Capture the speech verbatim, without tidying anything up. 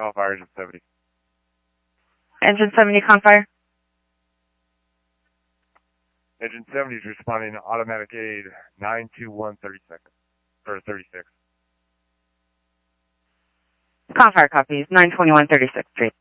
Call fire engine seventy. Engine seventy, Confire. Engine seventy is responding to automatic aid nine two one thirty seconds, or thirty-six. Confire copies, nine twenty-one thirty-six, Street.